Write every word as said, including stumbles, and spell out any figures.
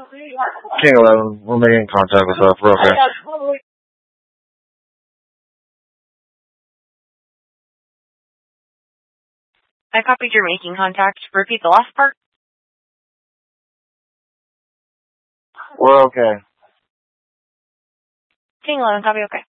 King eleven, we're making contact with us. We're okay. I copied you're making contact. Repeat the last part. We're okay. King eleven, copy, okay.